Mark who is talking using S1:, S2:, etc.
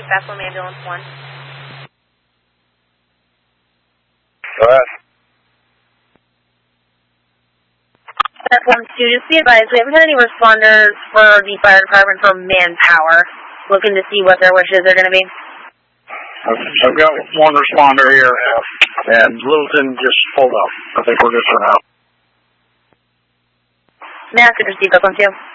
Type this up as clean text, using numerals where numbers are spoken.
S1: Bethlehem Ambulance 1.
S2: Go ahead.
S1: Bethlehem 2, just be advised, we haven't had any responders for the fire department for manpower. Looking to see what their wishes are going to be.
S2: I've got one responder here, and Littleton just pulled up. I think we're good for now.
S1: Massive receive, Bethlehem 2.